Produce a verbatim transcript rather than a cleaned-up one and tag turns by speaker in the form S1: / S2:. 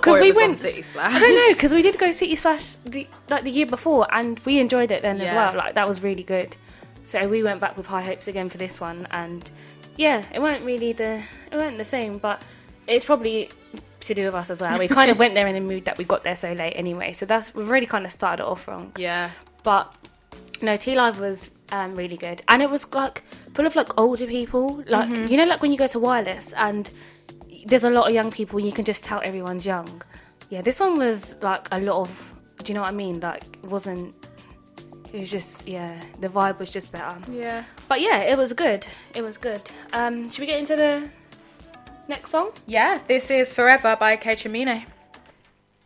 S1: because we
S2: was on
S1: went
S2: City Splash.
S1: I don't know, because we did go City Splash the, like the year before, and we enjoyed it then as
S2: Yeah.
S1: well. Like that was really good. So we went back with high hopes again for this one, and yeah, it weren't really the it weren't the same, but it's probably to do with us as well. We kind of went there in the mood that we got there so late anyway. So that's we've really kind of started it off wrong.
S2: Yeah.
S1: But no, T Live was um, really good, and it was like full of like older people, like
S2: Mm-hmm.
S1: you know, like when you go to Wireless and there's a lot of young people, and you can just tell everyone's young. Yeah, this one was like a lot of. Do you know what I mean? Like it wasn't. It was just yeah, the vibe was just better.
S2: Yeah.
S1: But yeah, it was good. It was good. Um, should we get into the next song?
S2: Yeah, this is Forever by Kate Chimene.